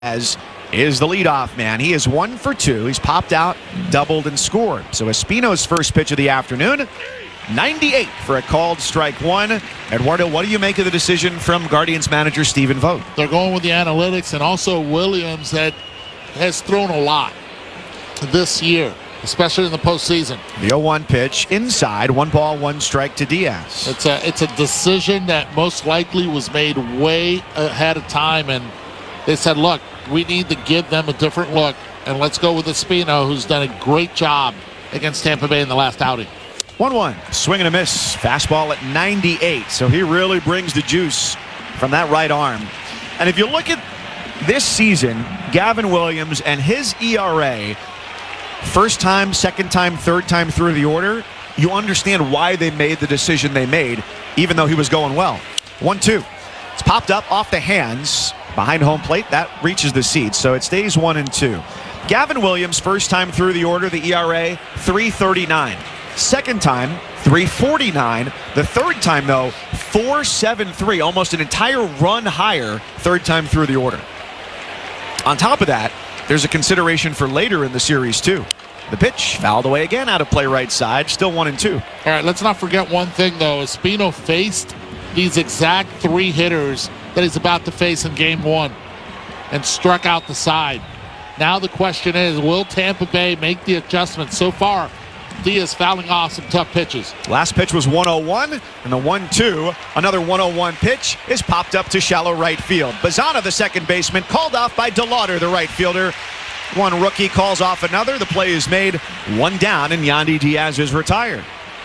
Diaz is the leadoff man. He is 1 for 2. He's popped out, doubled, and scored. So Espino's first pitch of the afternoon, 98 for a called strike one. Eduardo, what do you make of the decision from Guardians manager Stephen Vogt? They're going with the analytics, and also Williams has thrown a lot this year, especially in the postseason. The 0-1 pitch inside, 1 ball, 1 strike to Diaz. It's a decision that most likely was made way ahead of time, and they said, look, we need to give them a different look, and let's go with Espino, who's done a great job against Tampa Bay in the last outing. 1-1, swing and a miss. Fastball at 98, so he really brings the juice from that right arm. And if you look at this season, Gavin Williams and his ERA, first time, second time, third time through the order, you understand why they made the decision they made, even though he was going well. 1-2. It's popped up off the hands behind home plate. That reaches the seats, so it stays 1-2. Gavin Williams, first time through the order, the ERA, 3.39. Second time, 3.49. The third time, though, 4.73, almost an entire run higher, third time through the order. On top of that, there's a consideration for later in the series, too. The pitch fouled away again, out of play right side, still 1-2. All right, let's not forget one thing, though. Espino faced these exact 3 hitters that he's about to face in Game 1 and struck out the side. Now the question is, will Tampa Bay make the adjustment? So far, Diaz fouling off some tough pitches. Last pitch was 1-0-1, and the 1-2, another 1-0-1 pitch, is popped up to shallow right field. Bazana, the second baseman, called off by DeLauder, the right fielder. One rookie calls off another. The play is made, 1 down, and Yandy Diaz is retired.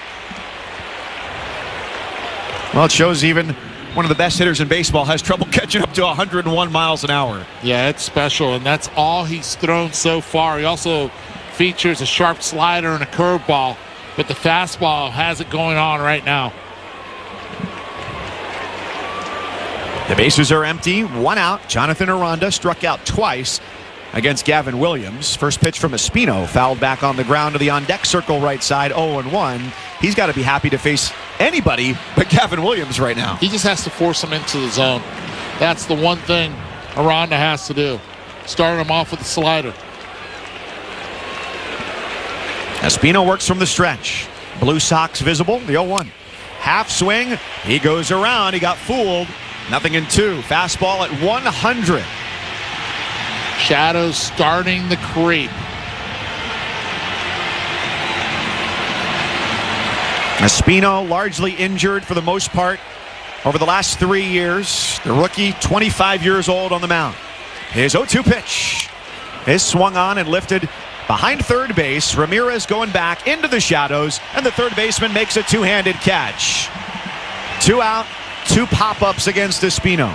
Well, it shows even one of the best hitters in baseball has trouble catching up to 101 miles an hour. Yeah, it's special, and that's all he's thrown so far. He also features a sharp slider and a curveball, but the fastball has it going on right now. The bases are empty, 1 out. Jonathan Aranda struck out twice against Gavin Williams. First pitch from Espino, fouled back on the ground to the on-deck circle right side, 0-1. He's got to be happy to face anybody but Gavin Williams right now. He just has to force him into the zone. That's the one thing Aranda has to do. Start him off with the slider. Espino works from the stretch. Blue socks visible, the 0-1. Half swing, he goes around, he got fooled. Nothing in 2. Fastball at 100. Shadows starting the creep. Espino largely injured for the most part over the last 3 years. The rookie, 25 years old on the mound. His 0-2 pitch is swung on and lifted behind third base. Ramirez going back into the shadows, and the third baseman makes a two-handed catch. 2 out, 2 pop-ups against Espino.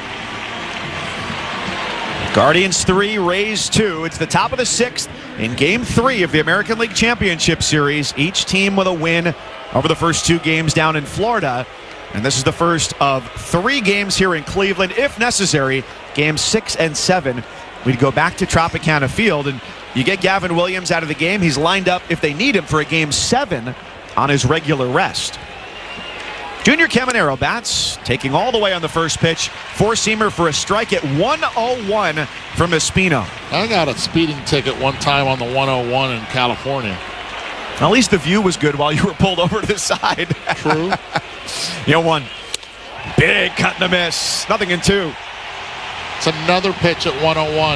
Guardians 3, Rays 2. It's the top of the 6th in Game 3 of the American League Championship Series. Each team with a win over the first 2 games down in Florida. And this is the first of 3 games here in Cleveland. If necessary, Games 6 and 7, we'd go back to Tropicana Field. And you get Gavin Williams out of the game. He's lined up, if they need him, for a Game 7 on his regular rest. Junior Caminero bats, taking all the way on the first pitch. Four-seamer for a strike at 101 from Espino. I got a speeding ticket one time on the 101 in California. At least the view was good while you were pulled over to the side. True. 1. Big cut and a miss. Nothing in 2. It's another pitch at 101.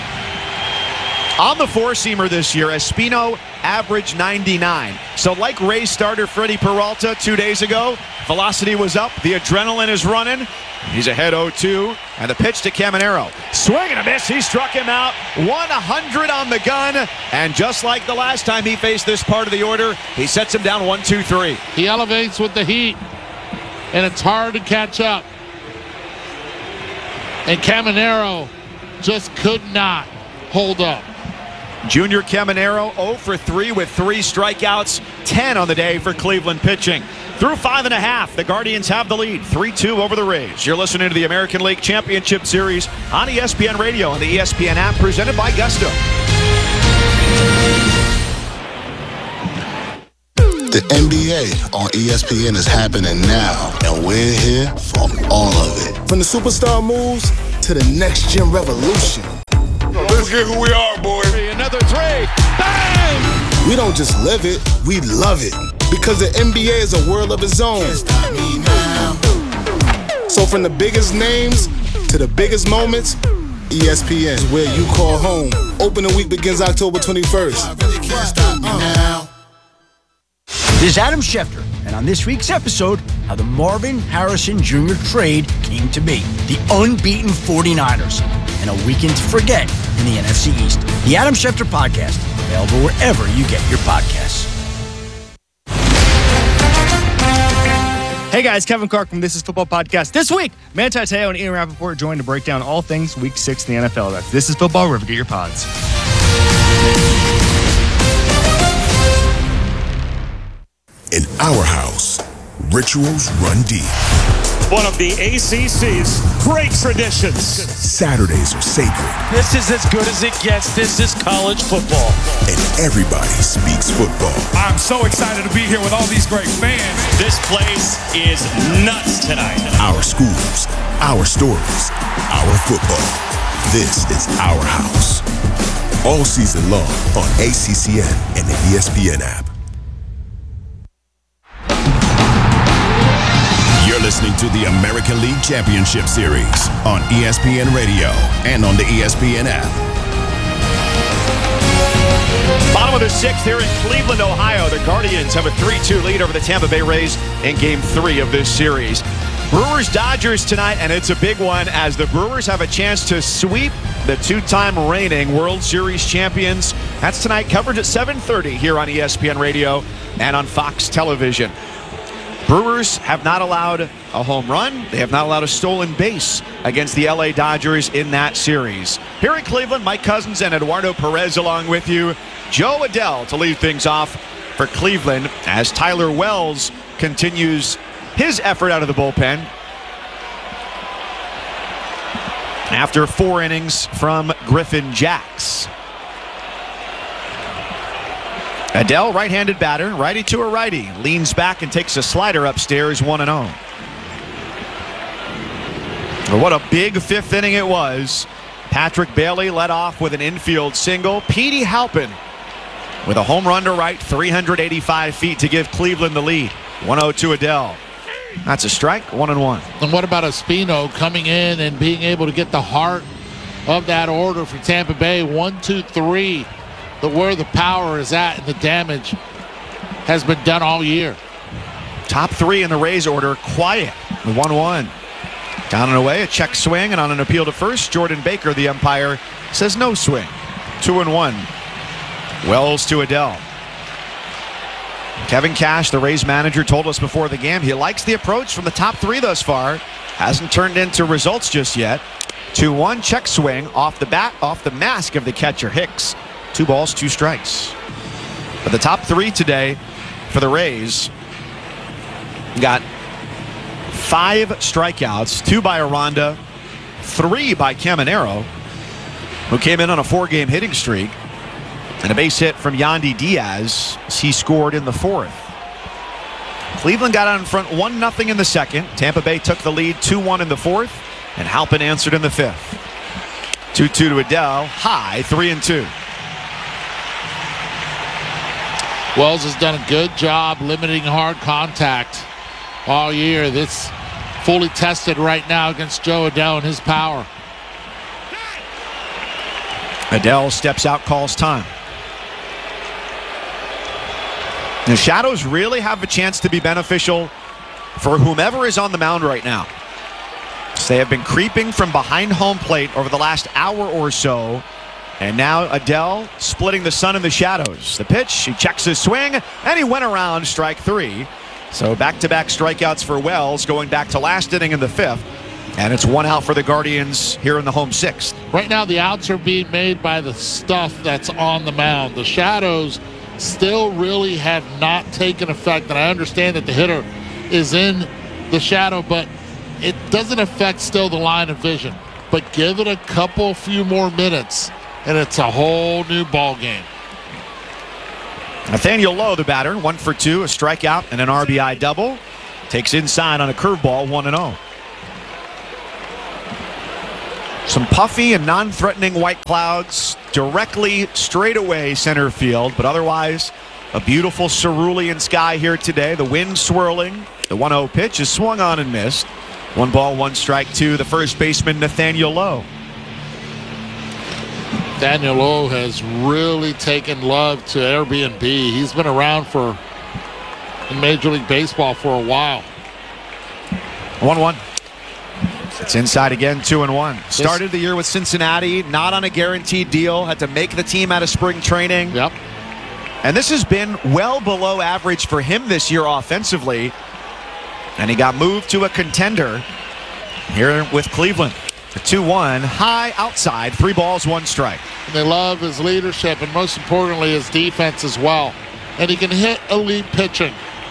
On the four-seamer this year, Espino averaged 99. So like Rays starter Freddie Peralta 2 days ago, velocity was up, the adrenaline is running. He's ahead 0-2, and the pitch to Caminero. Swing and a miss, he struck him out. 100 on the gun, and just like the last time he faced this part of the order, he sets him down 1-2-3. He elevates with the heat, and it's hard to catch up. And Caminero just could not hold up. Junior Caminero 0 for 3 with 3 strikeouts, 10 on the day for Cleveland pitching. Through 5.5, the Guardians have the lead, 3-2 over the Rays. You're listening to the American League Championship Series on ESPN Radio and the ESPN app, presented by Gusto. The NBA on ESPN is happening now, and we're here for all of it. From the superstar moves to the next-gen revolution. forget who we are, boy. Another three. Bang! We don't just live it, we love it. Because the NBA is a world of its own. So from the biggest names to the biggest moments, ESPN is where you call home. Opening week begins October 21st. This is Adam Schefter, and on this week's episode, how the Marvin Harrison Jr. trade came to be, the unbeaten 49ers, and a weekend to forget in the NFC East. The Adam Schefter Podcast, available wherever you get your podcasts. Hey guys, Kevin Clark from This Is Football Podcast. This week, Manti Te'o and Ian Rappaport joined to break down all things Week 6 in the NFL. That's This Is Football, wherever you get your pods. In our house, rituals run deep. One of the ACC's great traditions. Saturdays are sacred. This is as good as it gets. This is college football. And everybody speaks football. I'm so excited to be here with all these great fans. This place is nuts tonight. Our schools, our stories, our football. This is our house. All season long on ACCN and the ESPN app. You're listening to the American League Championship Series on ESPN Radio and on the ESPN app. Bottom of the sixth here in Cleveland, Ohio. The Guardians have a 3-2 lead over the Tampa Bay Rays in Game 3 of this series. Brewers-Dodgers tonight, and it's a big one as the Brewers have a chance to sweep the two-time reigning World Series champions. That's tonight, coverage at 7:30 here on ESPN Radio and on Fox Television. Brewers have not allowed a home run. They have not allowed a stolen base against the LA Dodgers in that series. Here in Cleveland, Mike Cousins and Eduardo Perez along with you. Joe Adell to lead things off for Cleveland as Tyler Wells continues his effort out of the bullpen after 4 innings from Griffin Jax. Adell, right-handed batter, righty to a righty, leans back and takes a slider upstairs, 1-0. What a big 5th inning it was. Patrick Bailey led off with an infield single. Petey Halpin with a home run to right, 385 feet to give Cleveland the lead. 1-0 to Adell. That's a strike, 1-1. And what about Espino coming in and being able to get the heart of that order for Tampa Bay? 1, 2, 3. Where the power is at and the damage has been done all year. Top 3 in the Rays order, quiet. 1-1. Down and away, a check swing, and on an appeal to first, Jordan Baker, the umpire, says no swing. 2-1. Wells to Adell. Kevin Cash, the Rays manager, told us before the game he likes the approach from the top 3 thus far. Hasn't turned into results just yet. 2-1, check swing off the bat, off the mask of the catcher Hicks. 2 balls, 2 strikes. But the top 3 today for the Rays got 5 strikeouts, 2 by Aranda, 3 by Caminero, who came in on a 4-game hitting streak, and a base hit from Yandy Diaz as he scored in the 4th. Cleveland got out in front 1-0 in the 2nd. Tampa Bay took the lead 2-1 in the 4th, and Halpin answered in the 5th. 2-2 to Adell, high 3-2. Wells has done a good job limiting hard contact all year. This fully tested right now against Joe Adell and his power. Adell steps out, calls time. The Shadows really have a chance to be beneficial for whomever is on the mound right now. So they have been creeping from behind home plate over the last hour or so. And now Adell splitting the sun and the shadows. The pitch, he checks his swing, and he went around strike 3. So back-to-back strikeouts for Wells going back to last inning in the 5th. And it's 1 out for the Guardians here in the home 6th. Right now the outs are being made by the stuff that's on the mound. The shadows still really have not taken effect. And I understand that the hitter is in the shadow, but it doesn't affect still the line of vision. But give it a few more minutes, and it's a whole new ball game. Nathaniel Lowe, the batter, 1 for 2, a strikeout and an RBI double. Takes inside on a curveball, 1-0. Some puffy and non-threatening white clouds directly straight away center field, but otherwise a beautiful cerulean sky here today. The wind swirling. The 1-0 pitch is swung on and missed. 1 ball, 1 strike to the first baseman, Nathaniel Lowe. Nathaniel Lowe has really taken love to Airbnb. He's been around in Major League Baseball for a while. 1-1. It's inside again, 2-1. Started the year with Cincinnati, not on a guaranteed deal. Had to make the team out of spring training. Yep. And this has been well below average for him this year offensively. And he got moved to a contender here with Cleveland. A 2-1, high outside, 3 balls, 1 strike. And they love his leadership and most importantly his defense as well. And he can hit elite pitching.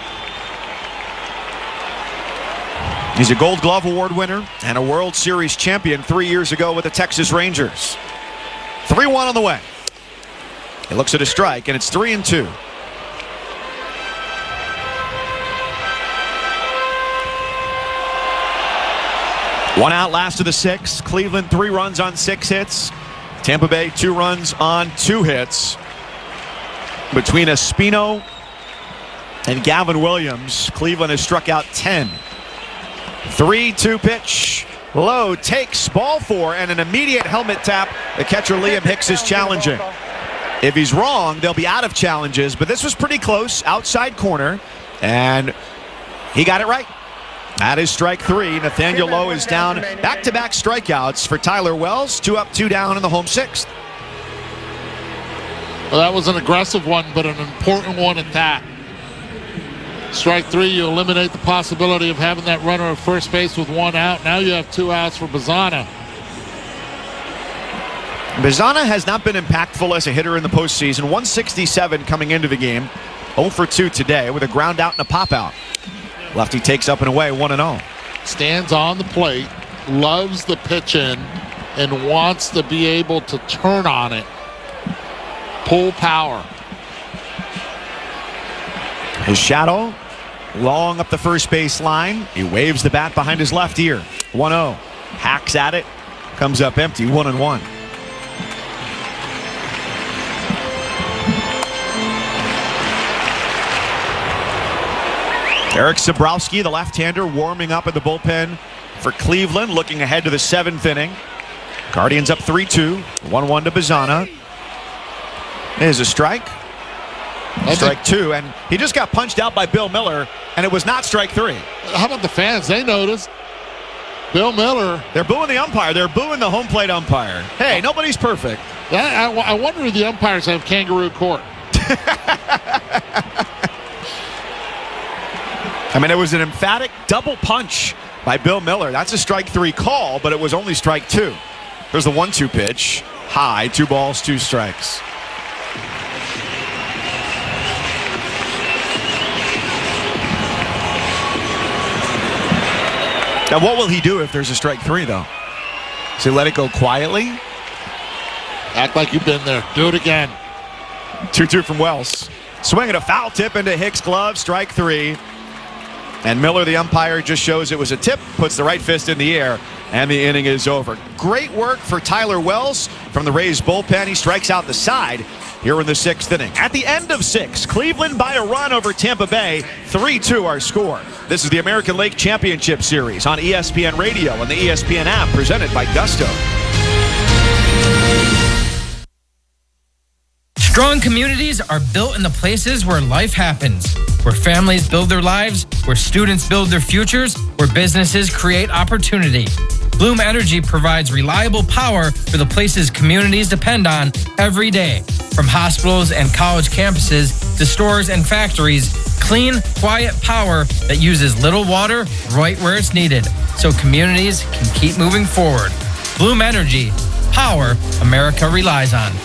He's a Gold Glove Award winner and a World Series champion 3 years ago with the Texas Rangers. 3-1 on the way. He looks at a strike, and it's 3-2. One out, last of the 6. Cleveland 3 runs on 6 hits. Tampa Bay 2 runs on 2 hits. Between Espino and Gavin Williams, Cleveland has struck out 10. 3-2 pitch. Lowe takes ball 4 and an immediate helmet tap. The catcher Liam Hicks is challenging. If he's wrong, they'll be out of challenges, but this was pretty close, outside corner, and he got it right. That is strike 3. Nathaniel Lowe is down. Back-to-back strikeouts for Tyler Wells. 2 up, 2 down in the home 6th. Well, that was an aggressive one, but an important one at that. Strike 3, you eliminate the possibility of having that runner at first base with 1 out. Now you have 2 outs for Bazzana. Bazzana has not been impactful as a hitter in the postseason. 167 coming into the game. 0 for 2 today with a ground out and a pop out. Lefty takes up and away, 1-0. Stands on the plate, loves the pitch in, and wants to be able to turn on it. Pull power. His shadow long up the first base line. He waves the bat behind his left ear. 1-0. Hacks at it. Comes up empty. 1-1. Eric Sabrowski, the left-hander, warming up at the bullpen for Cleveland, looking ahead to the 7th inning. Guardians up 3-2. 1-1 to Bazzana. There's a strike. Strike 2, and he just got punched out by Bill Miller, and it was not strike 3. How about the fans? They noticed. Bill Miller. They're booing the umpire. They're booing the home plate umpire. Hey, nobody's perfect. I wonder if the umpires have kangaroo court. I mean, it was an emphatic double punch by Bill Miller. That's a strike 3 call, but it was only strike 2. There's the 1-2 pitch. High, 2 balls, 2 strikes. Now, what will he do if there's a strike 3, though? Does he let it go quietly? Act like you've been there. Do it again. 2-2 from Wells. Swinging a foul tip into Hicks' glove. Strike 3. And Miller, the umpire, just shows it was a tip, puts the right fist in the air, and the inning is over. Great work for Tyler Wells from the Rays bullpen. He strikes out the side here in the 6th inning. At the end of 6, Cleveland by a run over Tampa Bay. 3-2 our score. This is the American League Championship Series on ESPN Radio and the ESPN app, presented by Gusto. Strong communities are built in the places where life happens, where families build their lives, where students build their futures, where businesses create opportunity. Bloom Energy provides reliable power for the places communities depend on every day. From hospitals and college campuses to stores and factories, clean, quiet power that uses little water right where it's needed, so communities can keep moving forward. Bloom Energy, power America relies on.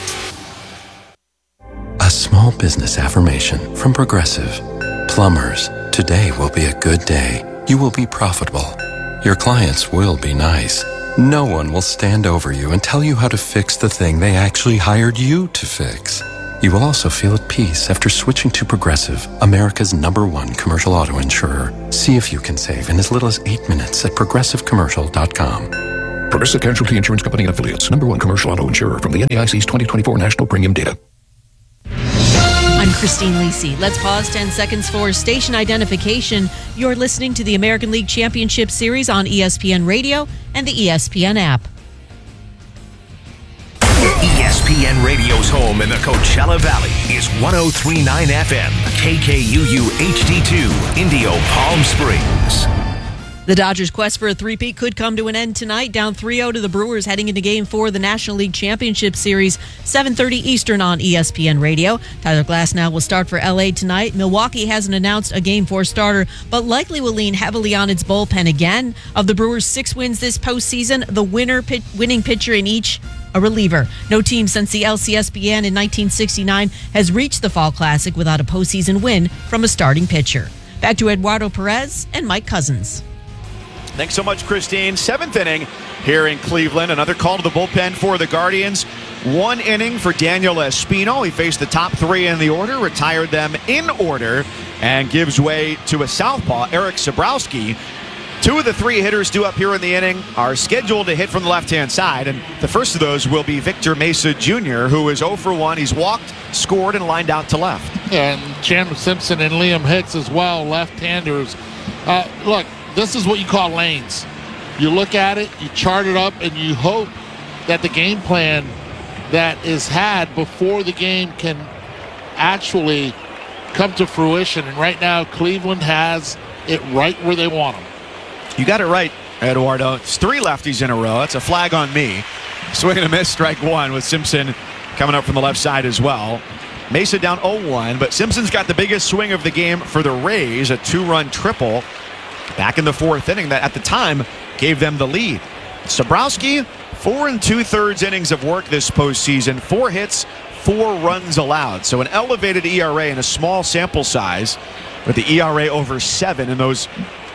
A small business affirmation from Progressive. Plumbers, today will be a good day. You will be profitable. Your clients will be nice. No one will stand over you and tell you how to fix the thing they actually hired you to fix. You will also feel at peace after switching to Progressive, America's #1 commercial auto insurer. See if you can save in as little as 8 minutes at progressivecommercial.com. Progressive Casualty Insurance Company and Affiliates. #1 commercial auto insurer from the NAIC's 2024 National Premium Data. I'm Christine Lisi. Let's pause 10 seconds for station identification. You're listening to the American League Championship Series on ESPN Radio and the ESPN app. ESPN Radio's home in the Coachella Valley is 103.9 FM, KKUU HD2, Indio, Palm Springs. The Dodgers' quest for a three-peat could come to an end tonight, down 3-0 to the Brewers heading into Game 4 of the National League Championship Series, 7:30 Eastern on ESPN Radio. Tyler Glasnow will start for L.A. tonight. Milwaukee hasn't announced a Game 4 starter, but likely will lean heavily on its bullpen again. Of the Brewers' 6 wins this postseason, the winning pitcher in each a reliever. No team since the LCS began in 1969 has reached the Fall Classic without a postseason win from a starting pitcher. Back to Eduardo Perez and Mike Cousins. Thanks so much, Christine. 7th inning here in Cleveland. Another call to the bullpen for the Guardians. 1 inning for Daniel Espino. He faced the top 3 in the order, retired them in order, and gives way to a southpaw, Eric Sabrowski. 2 of the 3 hitters due up here in the inning are scheduled to hit from the left-hand side, and the first of those will be Victor Mesa Jr., who is 0 for 1. He's walked, scored, and lined out to left. And Chandler Simpson and Liam Hicks as well, left-handers. Look, this is what you call lanes. You look at it, you chart it up, and you hope that the game plan that is had before the game can actually come to fruition. And right now, Cleveland has it right where they want them. You got it right, Eduardo. It's 3 lefties in a row. That's a flag on me. Swing and a miss, strike 1 with Simpson coming up from the left side as well. Mesa down 0-1, but Simpson's got the biggest swing of the game for the Rays, a 2-run triple back in the 4th inning that at the time gave them the lead. Sabrowski, 4 2/3 innings of work this postseason, 4 hits, 4 runs allowed. So an elevated ERA in a small sample size, with the ERA over 7 in those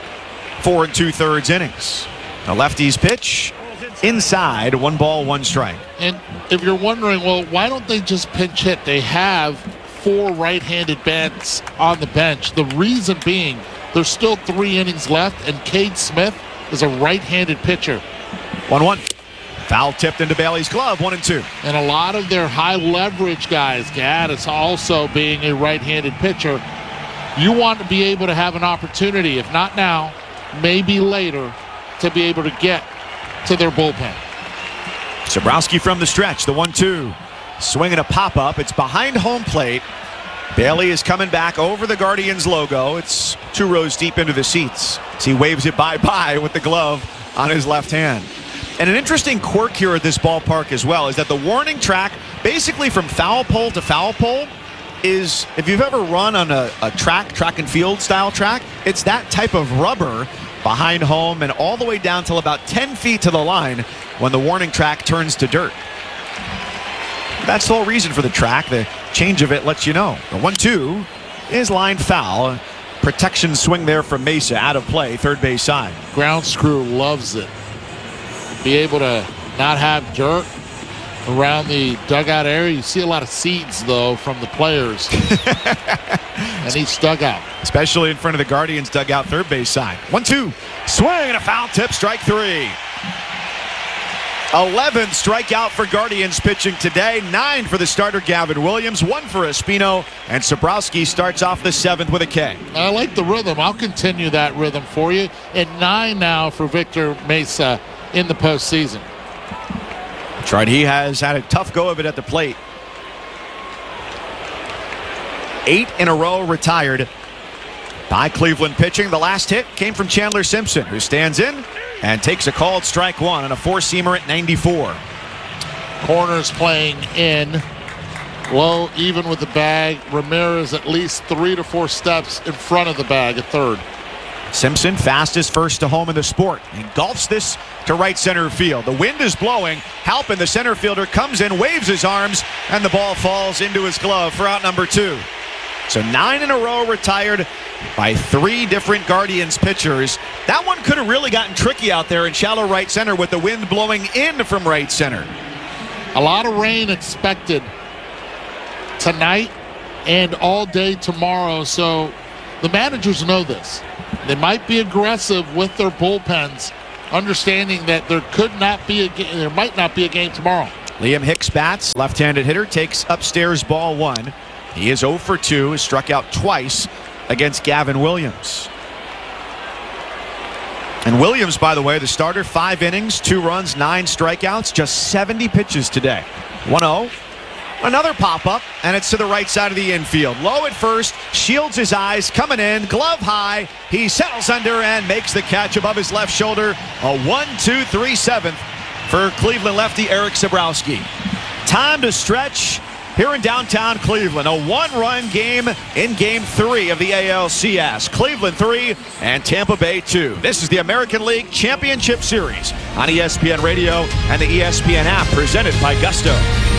4 2/3 innings. The lefties pitch inside, 1 ball, 1 strike. And if you're wondering, well, why don't they just pinch hit? They have 4 right-handed bats on the bench. The reason being, there's still 3 innings left, and Cade Smith is a right-handed pitcher. 1-1. Foul tipped into Bailey's glove, 1-2. And a lot of their high-leverage guys, Gaddis also being a right-handed pitcher, you want to be able to have an opportunity, if not now, maybe later, to be able to get to their bullpen. Sabrowski from the stretch, the 1-2. Swinging a pop-up. It's behind home plate. Bailey is coming back over the Guardians logo. It's 2 rows deep into the seats. So he waves it bye-bye with the glove on his left hand. And an interesting quirk here at this ballpark as well is that the warning track, basically from foul pole to foul pole, is, if you've ever run on a track and field style track, it's that type of rubber behind home and all the way down till about 10 feet to the line when the warning track turns to dirt. That's the whole reason for the track. The change of it lets you know. The 1-2 is lined foul. Protection swing there from Mesa, out of play, third base side. Ground crew loves it. Be able to not have dirt around the dugout area. You see a lot of seeds, though, from the players and each dugout. Especially in front of the Guardians dugout, third base side. 1-2. Swing and a foul tip, strike 3. 11 strikeout for Guardians pitching today. 9 for the starter Gavin Williams. 1 for Espino. And Sabrowski starts off the 7th with a K. I like the rhythm. I'll continue that rhythm for you. And 9 now for Victor Mesa in the postseason. That's right. He has had a tough go of it at the plate. 8 in a row retired by Cleveland pitching. The last hit came from Chandler Simpson, who stands in and takes a called strike 1 on a 4-seamer at 94. Corners playing in. Low, even with the bag. Ramirez at least 3 to 4 steps in front of the bag at third. Simpson, fastest first to home in the sport. Engulfs this to right center field. The wind is blowing. Halpin, the center fielder, comes in, waves his arms, and the ball falls into his glove for out number 2. So 9 in a row retired by 3 different Guardians pitchers. That one could have really gotten tricky out there in shallow right center with the wind blowing in from right center. A lot of rain expected tonight and all day tomorrow, so the managers know this. They might be aggressive with their bullpens understanding that there might not be a game tomorrow. Liam Hicks bats. Left-handed hitter takes upstairs ball one. He is 0 for 2. Has struck out twice against Gavin Williams. And Williams, by the way, the starter, 5 innings, 2 runs, 9 strikeouts, just 70 pitches today. 1-0. Another pop-up, and it's to the right side of the infield. Low at first, shields his eyes, coming in, glove high. He settles under and makes the catch above his left shoulder. A 1-2-3 seventh for Cleveland lefty Eric Sabrowski. Time to stretch here in downtown Cleveland. A 1-run game in Game 3 of the ALCS. Cleveland 3 and Tampa Bay 2. This is the American League Championship Series on ESPN Radio and the ESPN app, presented by Gusto.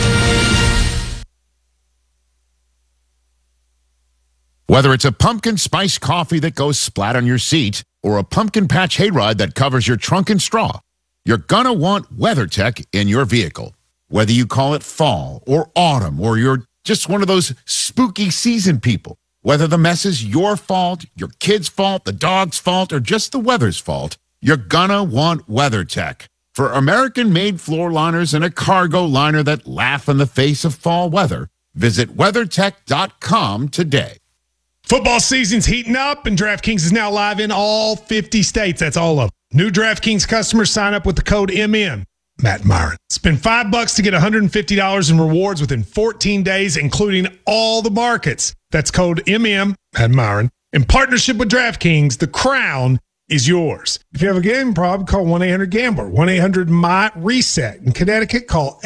Whether it's a pumpkin spice coffee that goes splat on your seat or a pumpkin patch hayride that covers your trunk and straw, you're gonna want WeatherTech in your vehicle. Whether you call it fall or autumn, or you're just one of those spooky season people, whether the mess is your fault, your kid's fault, the dog's fault, or just the weather's fault, you're gonna want WeatherTech. For American-made floor liners and a cargo liner that laugh in the face of fall weather, visit WeatherTech.com today. Football season's heating up, and DraftKings is now live in all 50 states. That's all of them. New DraftKings customers sign up with the code MM. Matt Myron. Spend $5 to get $150 in rewards within 14 days, including all the markets. That's code MM, Matt Myron. In partnership with DraftKings, the crown is yours. If you have a gambling problem, call 1-800-GAMBLER. 1-800-MY-RESET. In Connecticut, call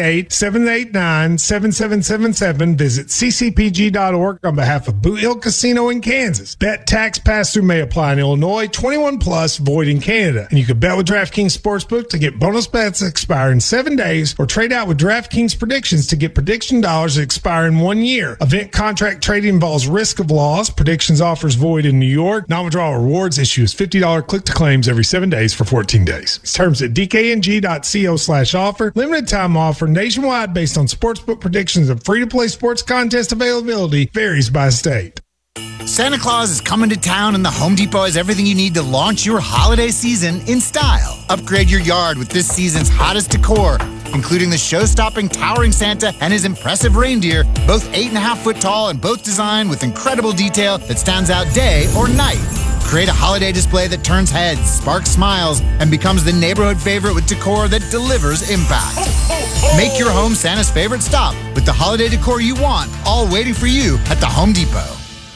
888-789-7777. Visit ccpg.org on behalf of Boot Hill Casino in Kansas. Bet tax pass-through may apply in Illinois. 21 plus, void in Canada. And you can bet with DraftKings Sportsbook to get bonus bets that expire in 7 days, or trade out with DraftKings Predictions to get prediction dollars that expire in 1 year. Event contract trading involves risk of loss. Predictions offers void in New York. Non-withdrawal rewards issues $50 click-to-claims every 7 days for 14 days. Terms at dkng.co/offer. Limited time offer nationwide based on sportsbook predictions and free-to-play sports contest availability varies by state. Santa Claus is coming to town, and the Home Depot has everything you need to launch your holiday season in style. Upgrade your yard with this season's hottest decor, including the show-stopping towering Santa and his impressive reindeer, both 8.5 foot tall and both designed with incredible detail that stands out day or night. Create a holiday display that turns heads, sparks smiles, and becomes the neighborhood favorite with decor that delivers impact. Make your home Santa's favorite stop with the holiday decor you want, all waiting for you at the Home Depot.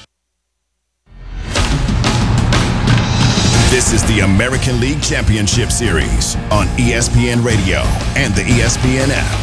This is the American League Championship Series on ESPN Radio and the ESPN app.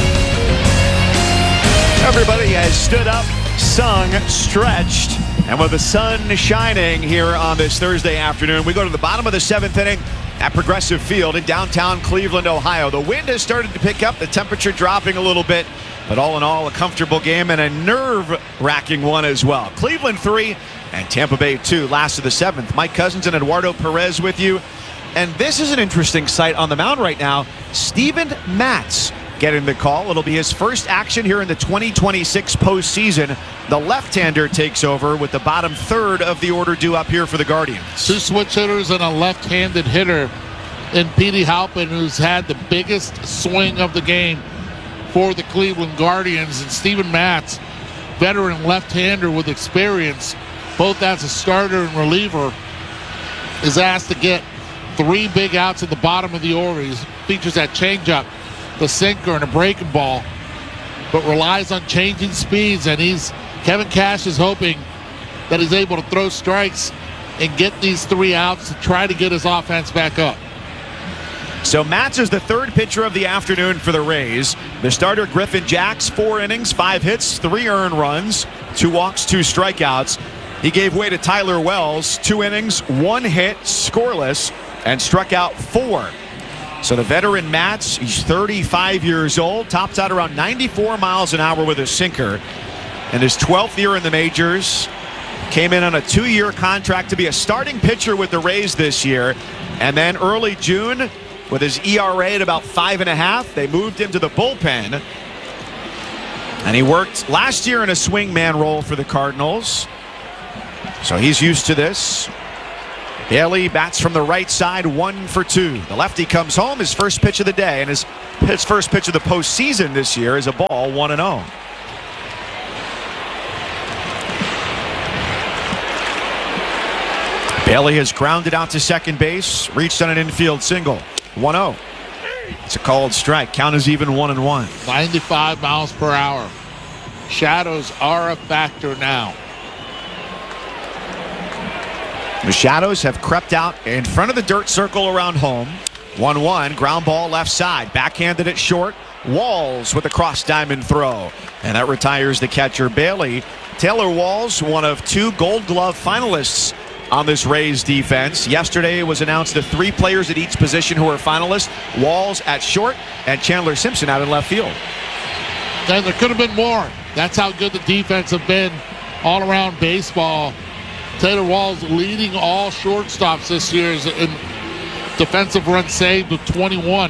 Everybody has stood up, sung, stretched, and with the sun shining here on this Thursday afternoon, we go to the bottom of the 7th inning at Progressive Field in downtown Cleveland, Ohio. The wind has started to pick up, the temperature dropping a little bit, but all in all, a comfortable game and a nerve-wracking one as well. Cleveland 3 and Tampa Bay 2, last of the 7th. Mike Cousins and Eduardo Perez with you. And this is an interesting sight on the mound right now. Steven Matz getting the call. It'll be his first action here in the 2026 postseason. The left-hander takes over with the bottom third of the order due up here for the Guardians. 2 switch hitters and a left-handed hitter in Petey Halpin, who's had the biggest swing of the game for the Cleveland Guardians, and Steven Matz, veteran left-hander with experience, both as a starter and reliever, is asked to get 3 big outs at the bottom of the order. He features that changeup, the sinker, and a breaking ball, but relies on changing speeds, and Kevin Cash is hoping that he's able to throw strikes and get these 3 outs to try to get his offense back up. So Matz is the third pitcher of the afternoon for the Rays. The starter, Griffin Jacks, 4 innings, 5 hits, 3 earned runs, 2 walks, 2 strikeouts. He gave way to Tyler Wells, 2 innings, 1 hit, scoreless, and struck out 4. So the veteran Matz, he's 35 years old, tops out around 94 miles an hour with a sinker. In his 12th year in the majors, came in on a 2-year contract to be a starting pitcher with the Rays this year. And then early June, with his ERA at about 5.5, they moved him to the bullpen. And he worked last year in a swingman role for the Cardinals. So he's used to this. Bailey bats from the right side, 1 for 2. The lefty comes home, his first pitch of the day, and his first pitch of the postseason this year is a ball, 1-0. Bailey has grounded out to second base, reached on an infield single, 1-0. It's a called strike. Count is even 1-1. 95 miles per hour. Shadows are a factor now. The Shadows have crept out in front of the dirt circle around home. 1-1, ground ball left side. Backhanded it short. Walls with a cross diamond throw. And that retires the catcher, Bailey. Taylor Walls, one of 2 Gold Glove finalists on this Rays defense. Yesterday it was announced the 3 players at each position who are finalists. Walls at short and Chandler Simpson out in left field. And there could have been more. That's how good the defense have been all around baseball. Taylor Walls leading all shortstops this year in defensive runs saved with 21.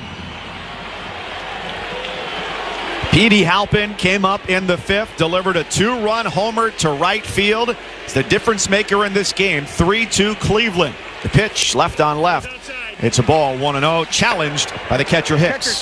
Petey Halpin came up in the 5th, delivered a 2-run homer to right field. It's the difference maker in this game. 3-2 Cleveland. The pitch left on left. It's a ball, 1-0, challenged by the catcher Hicks.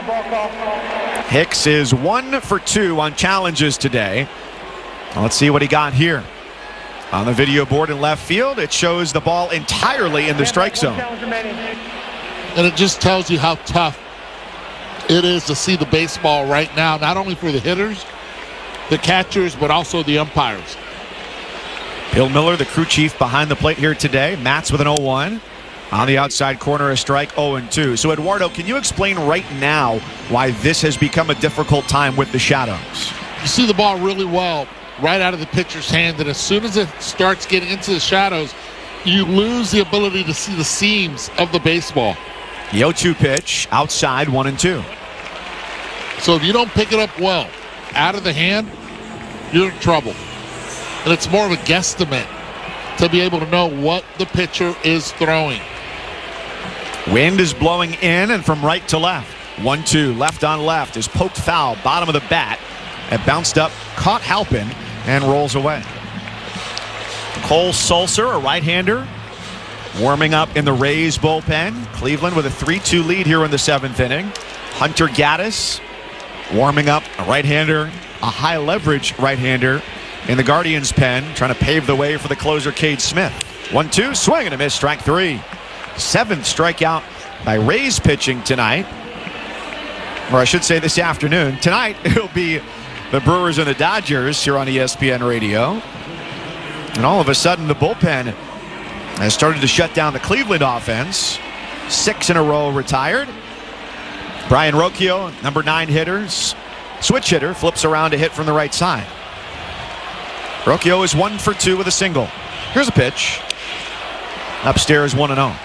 Hicks is 1 for 2 on challenges today. Let's see what he got here. On the video board in left field, it shows the ball entirely in the strike zone. And it just tells you how tough it is to see the baseball right now, not only for the hitters, the catchers, but also the umpires. Bill Miller, the crew chief behind the plate here today. Matz with an 0-1. On the outside corner, a strike, 0-2. So, Eduardo, can you explain right now why this has become a difficult time with the Shadows? You see the ball really well right out of the pitcher's hand, and as soon as it starts getting into the shadows, you lose the ability to see the seams of the baseball. The 0-2 pitch, outside, 1-2. So if you don't pick it up well out of the hand, you're in trouble. And it's more of a guesstimate to be able to know what the pitcher is throwing. Wind is blowing in and from right to left. 1-2, left on left is poked foul, bottom of the bat. It bounced up, caught Halpin, and rolls away. Cole Sulser, a right-hander, warming up in the Rays bullpen. Cleveland with a 3-2 lead here in the 7th inning. Hunter Gaddis warming up, a right-hander, a high-leverage right-hander in the Guardians' pen, trying to pave the way for the closer, Cade Smith. 1-2, swing and a miss, strike 3. 7th strikeout by Rays pitching tonight. Or I should say this afternoon. Tonight, it'll be the Brewers and the Dodgers here on ESPN Radio. And all of a sudden, the bullpen has started to shut down the Cleveland offense. 6 in a row retired. Brian Rocchio, number 9 hitters. Switch hitter, flips around to hit from the right side. Rocchio is 1 for 2 with a single. Here's a pitch. Upstairs, 1-0.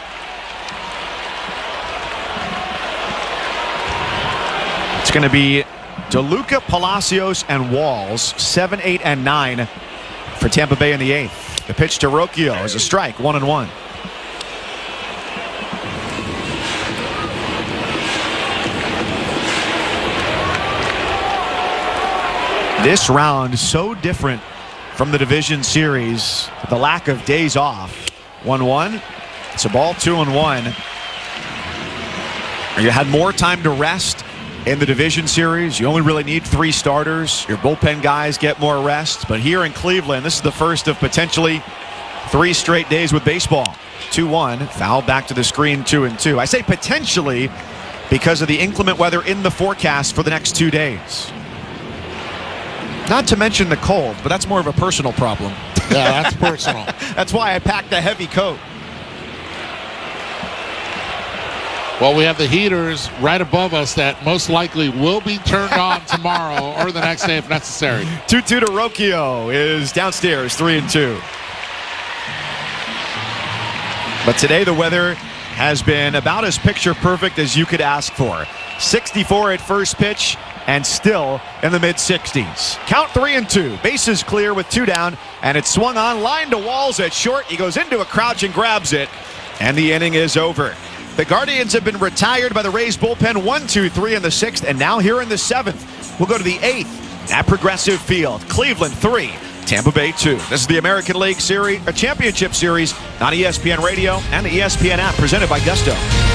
It's going to be DeLuca, Palacios, and Walls, 7, 8, and 9 for Tampa Bay in the 8th. The pitch to Rocchio is a strike, 1-1. This round so different from the division series, the lack of days off. 1-1. It's a ball, 2-1. You had more time to rest in the division series. You only really need 3 starters. Your bullpen guys get more rest. But here in Cleveland, this is the first of potentially 3 straight days with baseball. 2-1, foul back to the screen, 2-2. I say potentially because of the inclement weather in the forecast for the next 2 days. Not to mention the cold, but that's more of a personal problem. Yeah, that's personal. That's why I packed a heavy coat. Well, we have the heaters right above us that most likely will be turned on tomorrow or the next day if necessary. 2-2 to Rocchio is downstairs, 3-2. But today the weather has been about as picture perfect as you could ask for. 64 at first pitch and still in the mid-60s. Count 3-2. Bases clear with 2 down, and it's swung on, line to Walls at short. He goes into a crouch and grabs it, and the inning is over. The Guardians have been retired by the Rays bullpen 1, 2, 3 in the 6th, and now here in the 7th. We'll go to the 8th at Progressive Field. Cleveland 3, Tampa Bay 2. This is the American League Series, a championship series on ESPN Radio and the ESPN app, presented by Gusto.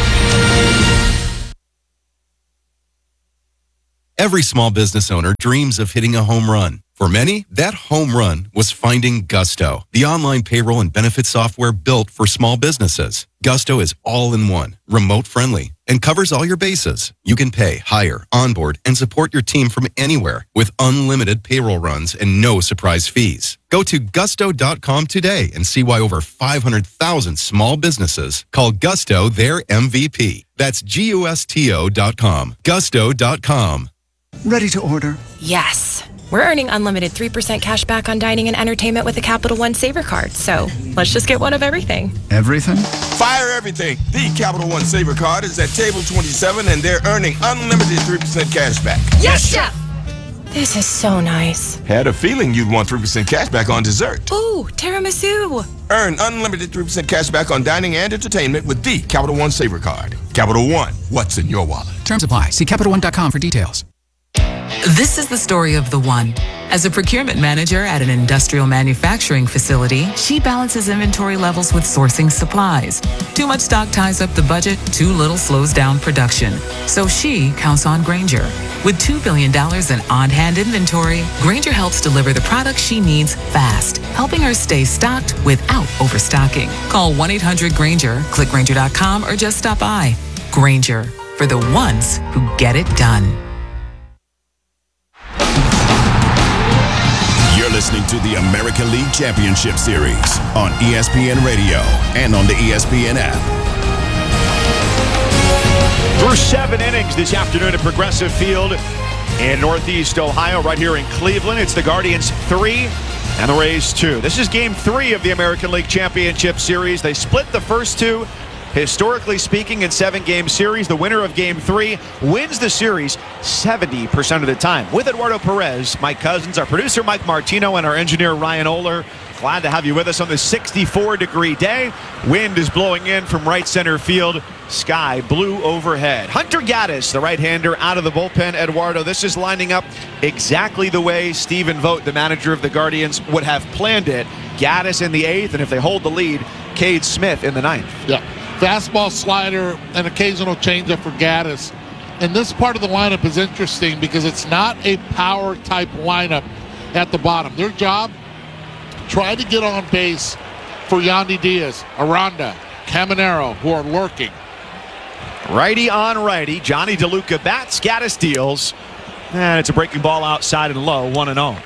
Every small business owner dreams of hitting a home run. For many, that home run was finding Gusto, the online payroll and benefit software built for small businesses. Gusto is all-in-one, remote-friendly, and covers all your bases. You can pay, hire, onboard, and support your team from anywhere with unlimited payroll runs and no surprise fees. Go to gusto.com today and see why over 500,000 small businesses call Gusto their MVP. That's GUSTO.com. Gusto.com. Ready to order? Yes. We're earning unlimited 3% cash back on dining and entertainment with a Capital One Saver card. So let's just get one of everything. Everything? Fire everything. The Capital One Saver card is at table 27 and they're earning unlimited 3% cash back. Yes, Chef! This is so nice. Had a feeling you'd want 3% cash back on dessert. Ooh, tiramisu. Earn unlimited 3% cash back on dining and entertainment with the Capital One Saver card. Capital One, what's in your wallet? Terms apply. See CapitalOne.com for details. This is the story of the one. As a procurement manager at an industrial manufacturing facility, she balances inventory levels with sourcing supplies. Too much stock ties up the budget, too little slows down production. So she counts on Grainger. With $2 billion in on-hand inventory, Grainger helps deliver the products she needs fast, helping her stay stocked without overstocking. Call 1-800-GRAINGER, click Grainger.com, or just stop by. Grainger, for the ones who get it done. You're listening to the American League Championship Series on ESPN Radio and on the ESPN app. Through 7 innings this afternoon at Progressive Field in Northeast Ohio, right here in Cleveland. It's the Guardians 3 and the Rays 2. This is Game 3 of the American League Championship Series. They split the first two. Historically speaking, in 7-game series, the winner of Game 3 wins the series 70% of the time. With Eduardo Perez, Mike Cousins, our producer Mike Martino, and our engineer Ryan Oler. Glad to have you with us on this 64-degree day. Wind is blowing in from right center field. Sky blue overhead. Hunter Gaddis, the right-hander, out of the bullpen. Eduardo, this is lining up exactly the way Stephen Vogt, the manager of the Guardians, would have planned it. Gaddis in the 8th, and if they hold the lead, Cade Smith in the 9th. Yeah. Fastball, slider, and occasional changeup for Gaddis. And this part of the lineup is interesting because it's not a power-type lineup at the bottom. Their job, try to get on base for Yandy Diaz, Aranda, Caminero, who are lurking. Righty on righty. Johnny DeLuca bats, Gaddis deals. And it's a breaking ball outside and low, 1-0.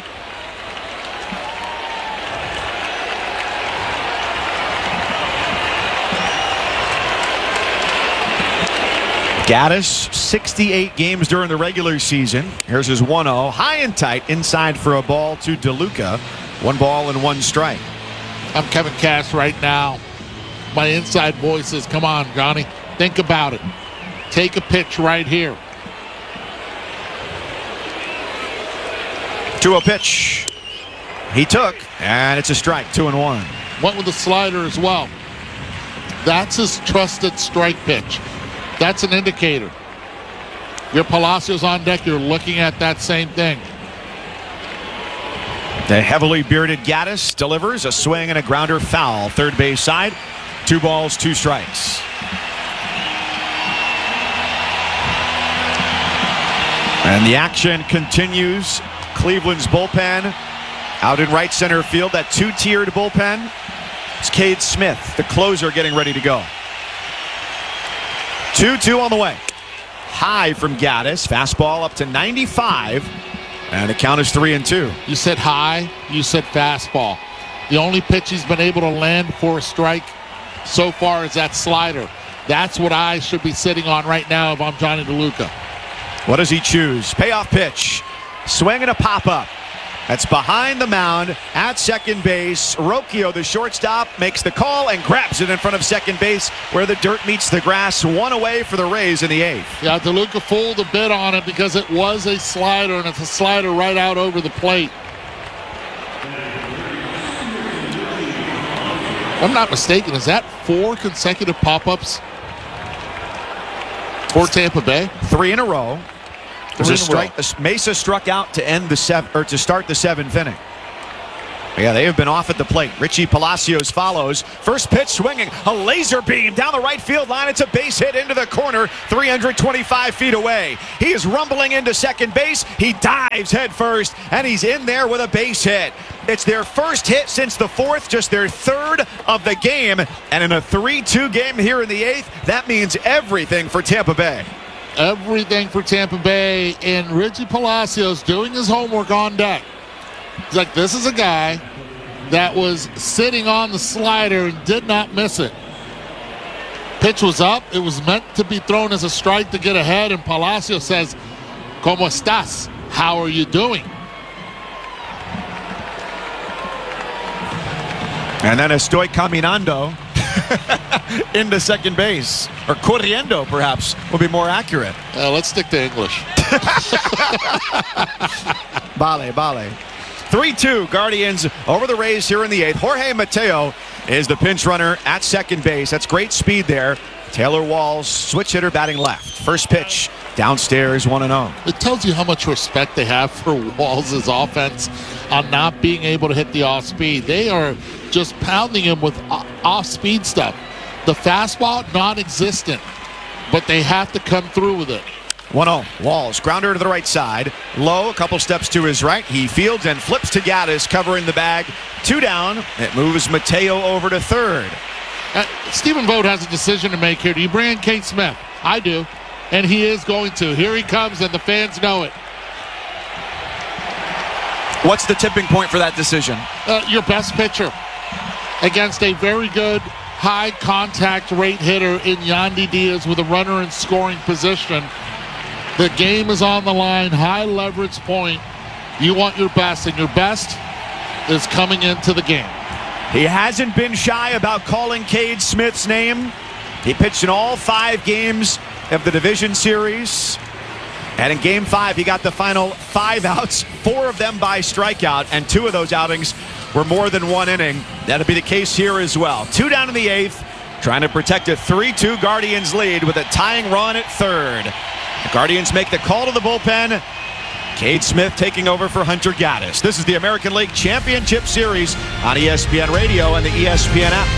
Gaddis, 68 games during the regular season. Here's his 1-0. High and tight, inside for a ball to DeLuca. 1 ball and 1 strike. I'm Kevin Cash right now. My inside voice is, come on, Johnny. Think about it. Take a pitch right here. 2-0 pitch. He took, and it's a strike, 2-1. Went with the slider as well. That's his trusted strike pitch. That's an indicator. Your Palacios on deck, you're looking at that same thing. The heavily bearded Gaddis delivers a swing and a grounder foul. Third base side. 2 balls, 2 strikes. And the action continues. Cleveland's bullpen out in right center field. That 2-tiered bullpen. It's Cade Smith, the closer, getting ready to go. 2-2 on the way. High from Gaddis. Fastball up to 95. And the count is 3-2. You said high. You said fastball. The only pitch he's been able to land for a strike so far is that slider. That's what I should be sitting on right now if I'm Johnny DeLuca. What does he choose? Payoff pitch. Swing and a pop-up. That's behind the mound at second base. Rocchio, the shortstop, makes the call and grabs it in front of second base where the dirt meets the grass. 1 away for the Rays in the 8th. Yeah, DeLuca fooled a bit on it because it was a slider, and it's a slider right out over the plate. If I'm not mistaken, is that 4 consecutive pop-ups for Tampa Bay? 3 in a row. There's a strike. Mesa struck out to end the to start the 7th inning. Yeah, they have been off at the plate. Richie Palacios follows. First pitch swinging. A laser beam down the right field line. It's a base hit into the corner, 325 feet away. He is rumbling into second base. He dives head first, and he's in there with a base hit. It's their first hit since the fourth, just their third of the game. And in a 3-2 game here in the eighth, that means everything for Tampa Bay. Everything for Tampa Bay, and Richie Palacios doing his homework on deck. It's like, this is a guy that was sitting on the slider and did not miss it. Pitch was up. It was meant to be thrown as a strike to get ahead, and Palacios says, "¿Cómo estás? How are you doing?" And then estoy caminando into second base. Or corriendo, perhaps, will be more accurate. Let's stick to English. Vale. 3-2 Guardians over the Rays here in the eighth. Jorge Mateo is the pinch runner at second base. That's great speed there. Taylor Walls, switch hitter, batting left. First pitch, downstairs, 1-0. It tells you how much respect they have for Walls' offense on not being able to hit the off-speed. They are just pounding him with off-speed stuff. The fastball, non-existent, but they have to come through with it. 1-0. Walls, grounder to the right side. Low, a couple steps to his right. He fields and flips to Gaddis, covering the bag. 2 down. It moves Mateo over to third. Stephen Vogt has a decision to make here. Do you bring in Cade Smith? I do. And he is going to. Here he comes, and the fans know it. What's the tipping point for that decision? Your best pitcher against a very good high contact rate hitter in Yandy Diaz with a runner in scoring position. The game is on the line, high leverage point. You want your best, and your best is coming into the game. He hasn't been shy about calling Cade Smith's name. He pitched in all 5 games of the division series. And in game 5, he got the final 5 outs, 4 of them by strikeout, and 2 of those outings were more than 1 inning. That'll be the case here as well. 2 down in the 8th, trying to protect a 3-2 Guardians lead with a tying run at third. The Guardians make the call to the bullpen. Cade Smith taking over for Hunter Gaddis. This is the American League Championship Series on ESPN Radio and the ESPN app.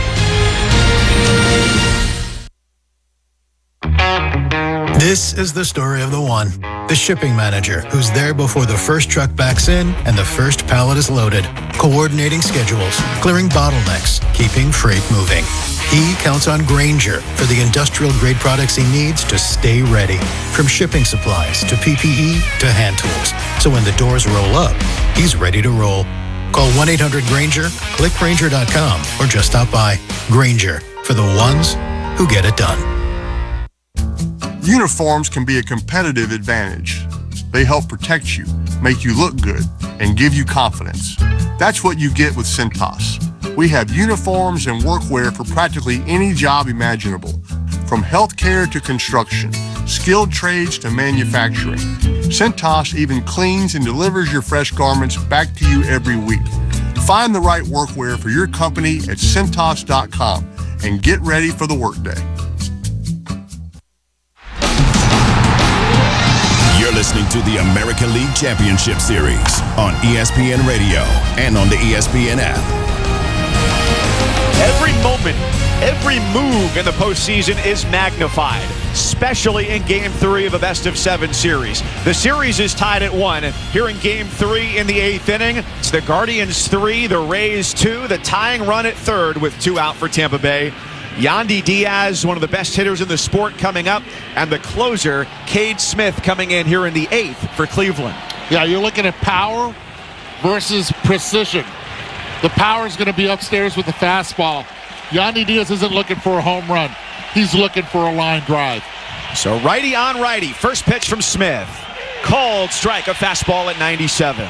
This is the story of the one, the shipping manager, who's there before the first truck backs in and the first pallet is loaded, coordinating schedules, clearing bottlenecks, keeping freight moving. He counts on Grainger for the industrial-grade products he needs to stay ready, from shipping supplies to PPE to hand tools. So when the doors roll up, he's ready to roll. Call 1-800-GRAINGER, click Grainger.com, or just stop by. Grainger, for the ones who get it done. Uniforms can be a competitive advantage. They help protect you, make you look good, and give you confidence. That's what you get with Cintas. We have uniforms and workwear for practically any job imaginable, from healthcare to construction, skilled trades to manufacturing. Cintas even cleans and delivers your fresh garments back to you every week. Find the right workwear for your company at Cintas.com and get ready for the workday. You're listening to the American League Championship Series on ESPN Radio and on the ESPN app. Every moment, every move in the postseason is magnified, especially in Game 3 of a best-of-7 series. The series is tied at 1. Here in Game 3 in the 8th inning, it's the Guardians 3, the Rays 2, the tying run at third with 2 out for Tampa Bay. Yandy Diaz, one of the best hitters in the sport, coming up, and the closer, Cade Smith, coming in here in the 8th for Cleveland. Yeah, you're looking at power versus precision. The power is going to be upstairs with the fastball. Yandy Diaz isn't looking for a home run. He's looking for a line drive. So righty on righty. First pitch from Smith. Called strike, a fastball at 97.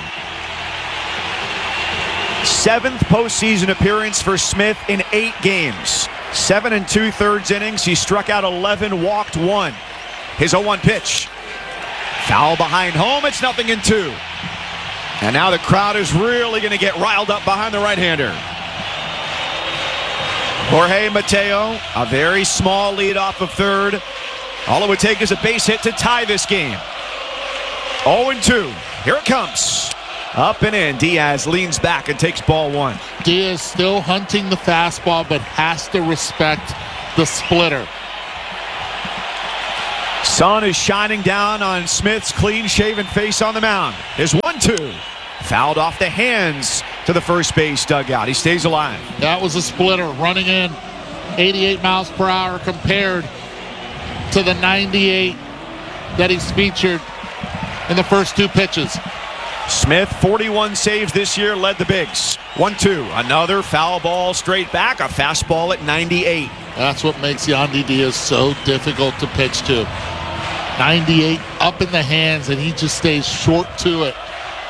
7th postseason appearance for Smith in 8 games. 7 2/3 innings. He struck out 11, walked 1. His 0-1 pitch. Foul behind home. It's 0-2. And now the crowd is really going to get riled up behind the right-hander. Jorge Mateo, a very small lead off of third. All it would take is a base hit to tie this game. 0-2. Here it comes. Up and in. Diaz leans back and takes ball one. Diaz still hunting the fastball, but has to respect the splitter. Sun is shining down on Smith's clean-shaven face on the mound. His 1-2. Fouled off the hands to the first base dugout. He stays alive. That was a splitter running in 88 miles per hour compared to the 98 that he's featured in the first two pitches. Smith, 41 saves this year, led the bigs. 1-2. Another foul ball straight back. A fastball at 98. That's what makes Yandy Diaz so difficult to pitch to. 98 up in the hands, and he just stays short to it.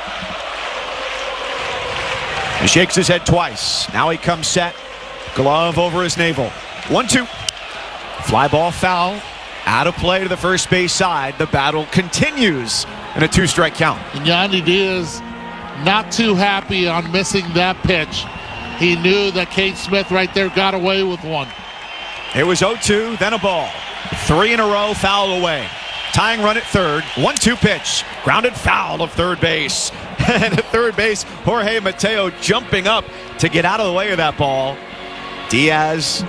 He shakes his head twice. Now he comes set. Glove over his navel. 1-2. Fly ball foul. Out of play to the first base side. The battle continues in a 2-strike count. And Yandy Diaz not too happy on missing that pitch. He knew that Cade Smith right there got away with one. It was 0-2, then a ball. 3 in a row, foul away. Tying run at third. 1-2 pitch. Grounded foul to third base. And at third base, Jorge Mateo jumping up to get out of the way of that ball. Diaz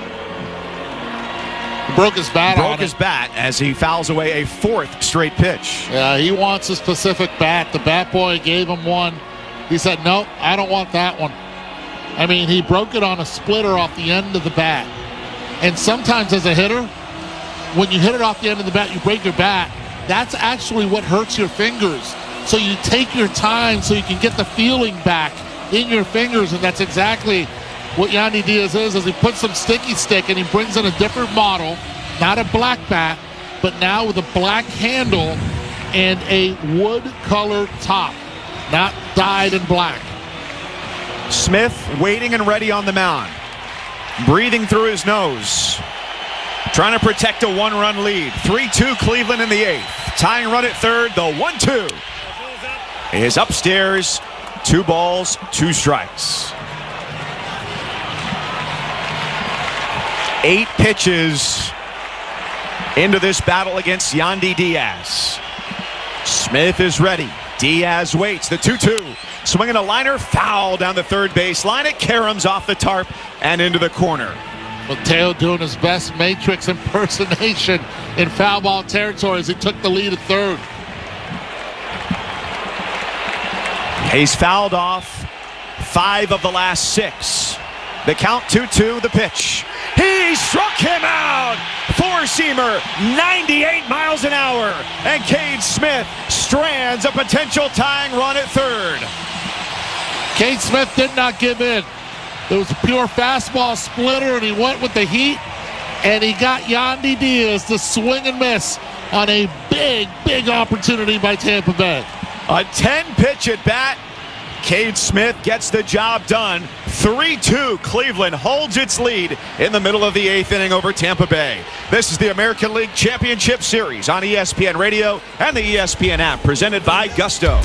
broke his bat as he fouls away a 4th straight pitch. Yeah, he wants a specific bat. The bat boy gave him one. He said, no, I don't want that one. I mean, he broke it on a splitter off the end of the bat. And sometimes as a hitter, when you hit it off the end of the bat, you break your bat. That's actually what hurts your fingers. So you take your time so you can get the feeling back in your fingers, and that's exactly what Yandy Diaz is he puts some sticky stick and he brings in a different model, not a black bat, but now with a black handle and a wood-colored top, not dyed in black. Smith waiting and ready on the mound, breathing through his nose, trying to protect a 1-run lead. 3-2 Cleveland in the 8th. Tying run at third, the 1-2 is upstairs. 2 balls, 2 strikes. 8 pitches into this battle against Yandy Diaz. Smith is ready. Diaz waits. The 2-2. Swinging a liner, foul down the third base line. It caroms off the tarp and into the corner. Mateo doing his best Matrix impersonation in foul ball territory as he took the lead at third. He's fouled off 5 of the last 6. The count 2-2, the pitch. He struck him out! 4-seamer, 98 miles an hour. And Cade Smith strands a potential tying run at third. Cade Smith did not give in. It was a pure fastball splitter, and he went with the heat, and he got Yandy Diaz to swing and miss on a big, big opportunity by Tampa Bay. A 10-pitch at bat. Cade Smith gets the job done. 3-2. Cleveland holds its lead in the middle of the 8th inning over Tampa Bay. This is the American League Championship Series on ESPN Radio and the ESPN app, presented by Gusto.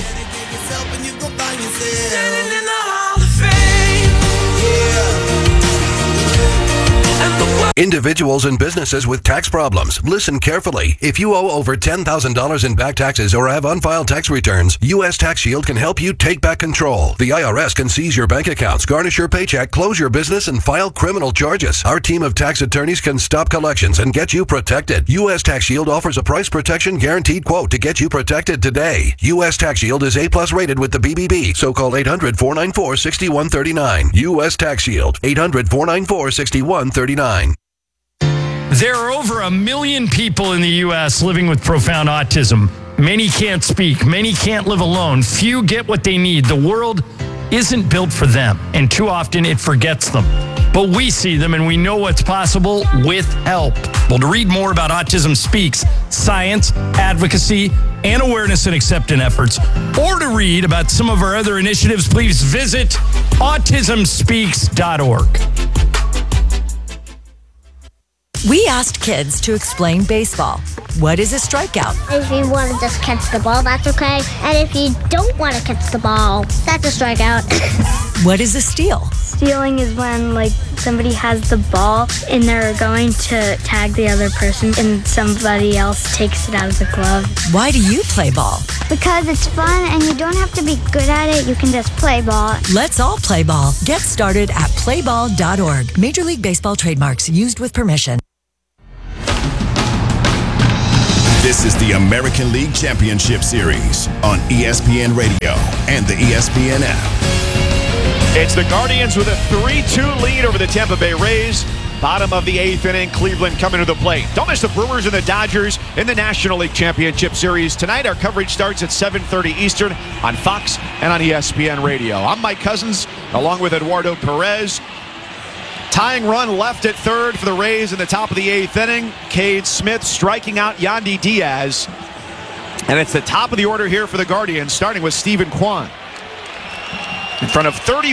Individuals and businesses with tax problems, listen carefully. If you owe over $10,000 in back taxes or have unfiled tax returns, U.S. Tax Shield can help you take back control. The IRS can seize your bank accounts, garnish your paycheck, close your business, and file criminal charges. Our team of tax attorneys can stop collections and get you protected. U.S. Tax Shield offers a price protection guaranteed quote to get you protected today. U.S. Tax Shield is A+ rated with the BBB, so call 800-494-6139. U.S. Tax Shield, 800-494-6139. There are over 1 million people in the U.S. living with profound autism. Many can't speak. Many can't live alone. Few get what they need. The world isn't built for them, and too often it forgets them. But we see them, and we know what's possible with help. Well, to read more about Autism Speaks, science, advocacy, and awareness and acceptance efforts, or to read about some of our other initiatives, please visit autismspeaks.org. We asked kids to explain baseball. What is a strikeout? If you want to just catch the ball, that's okay. And if you don't want to catch the ball, that's a strikeout. What is a steal? stealing is when, like, somebody has the ball and they're going to tag the other person and somebody else takes it out of the glove. Why do you play ball? Because it's fun and you don't have to be good at it. You can just play ball. Let's all play ball. Get started at playball.org. Major League Baseball trademarks used with permission. This is the American League Championship Series on ESPN Radio and the ESPN app. It's the Guardians with a 3-2 lead over the Tampa Bay Rays. Bottom of the 8th inning, Cleveland coming to the plate. Don't miss the Brewers and the Dodgers in the National League Championship Series. Tonight, our coverage starts at 7:30 Eastern on Fox and on ESPN Radio. I'm Mike Cousins, along with Eduardo Perez. Tying run left at third for the Rays in the top of the 8th inning. Cade Smith striking out Yandy Diaz. And it's the top of the order here for the Guardians, starting with Stephen Kwan. In front of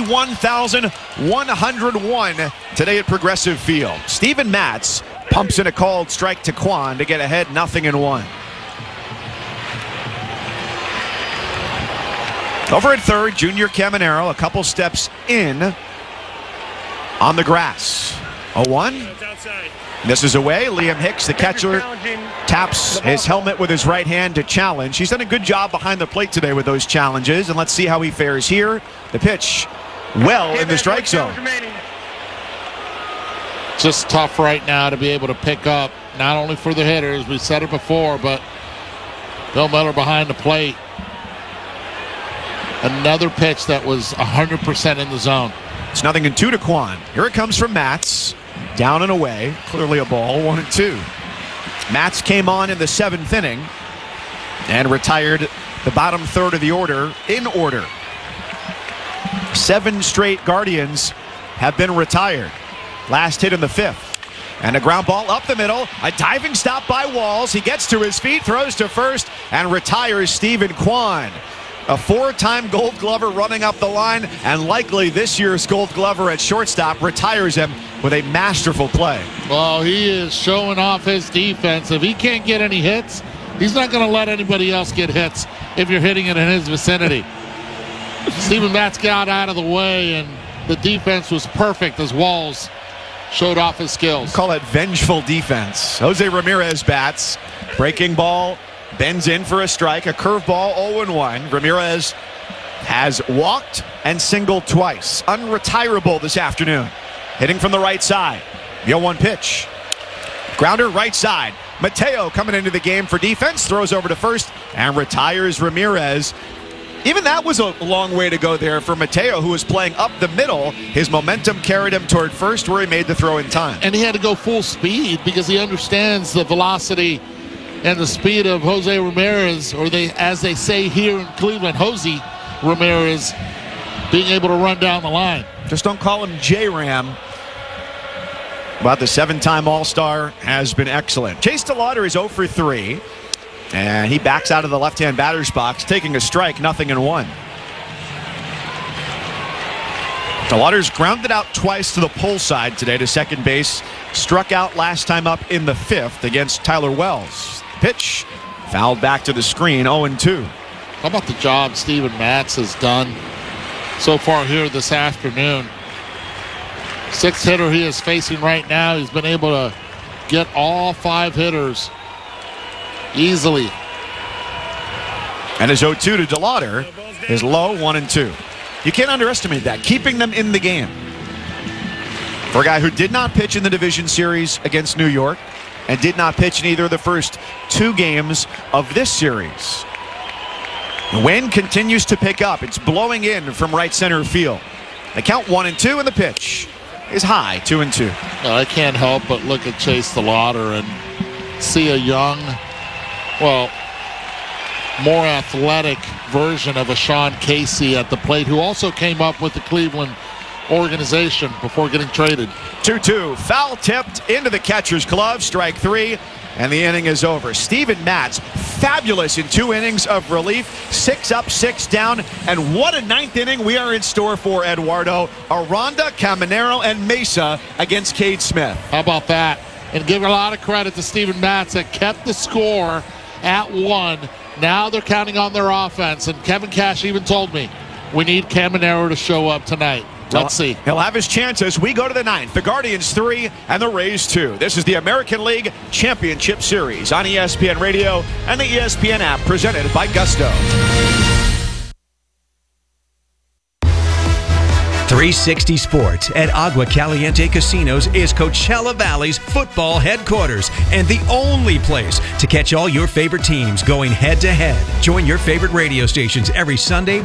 31,101 today at Progressive Field. Steven Matz pumps in a called strike to Kwan to get ahead 0-1. Over at third, Junior Caminero, a couple steps in on the grass. 0-1. This is away. Liam Hicks, the catcher, taps his helmet with his right hand to challenge. He's done a good job behind the plate today with those challenges, and let's see how he fares here. The pitch well in the strike zone. Just tough right now to be able to pick up, not only for the hitters, we said it before, but Bill Miller behind the plate. Another pitch that was 100% in the zone. It's 0-2 to Kwan. Here it comes from Matz. Down and away. Clearly a ball. 1-2. Matz came on in the 7th inning and retired the bottom third of the order in order. 7 straight Guardians have been retired. Last hit in the 5th. And a ground ball up the middle. A diving stop by Walls. He gets to his feet, throws to first, and retires Stephen Kwan. A 4-time Gold Glover running up the line, and likely this year's Gold Glover at shortstop retires him with a masterful play. Well, he is showing off his defense. If he can't get any hits, he's not going to let anybody else get hits if you're hitting it in his vicinity. Steven Matz got out of the way, and the defense was perfect as Walls showed off his skills. Call it vengeful defense. Jose Ramirez bats. Breaking ball. Bends in for a strike, a curveball, 0-1. Ramirez has walked and singled twice. Unretirable this afternoon. Hitting from the right side. The 0-1 pitch. Grounder right side. Mateo coming into the game for defense, throws over to first and retires Ramirez. Even that was a long way to go there for Mateo, who was playing up the middle. His momentum carried him toward first, where he made the throw in time. And he had to go full speed because he understands the velocity and the speed of Jose Ramirez, or as they say here in Cleveland, Jose Ramirez, being able to run down the line. Just don't call him J-Ram. But the 7-time All-Star has been excellent. Chase DeLauder is 0 for 3. And he backs out of the left-hand batter's box, taking a strike, 0-1. DeLauder's grounded out twice to the pull side today to second base. Struck out last time up in the 5th against Tyler Wells. Pitch fouled back to the screen, 0-2. How about the job Steven Matz has done so far here this afternoon? 6th hitter he is facing right now. He's been able to get all 5 hitters easily. And his 0-2 to DeLauder is low, 1-2. You can't underestimate that, keeping them in the game. For a guy who did not pitch in the division series against New York and did not pitch in either of the first 2 games of this series. The wind continues to pick up. It's blowing in from right center field. They count 1-2, and the pitch is high, 2-2. I can't help but look at Chase DeLauder and see a young, well, more athletic version of a Sean Casey at the plate, who also came up with the Cleveland organization before getting traded. 2-2, foul tipped into the catcher's glove, strike 3, and the inning is over. Steven Matz, fabulous in 2 innings of relief, 6 up, 6 down, and what a 9th inning we are in store for, Eduardo. Aranda, Caminero, and Mesa against Cade Smith. How about that? And give a lot of credit to Steven Matz that kept the score at 1. Now they're counting on their offense, and Kevin Cash even told me, we need Caminero to show up tonight. Let's see. He'll have his chances. We go to the 9th. The Guardians 3 and the Rays 2. This is the American League Championship Series on ESPN Radio and the ESPN app, presented by Gusto. 360 Sports at Agua Caliente Casinos is Coachella Valley's football headquarters and the only place to catch all your favorite teams going head-to-head. Join your favorite radio stations every Sunday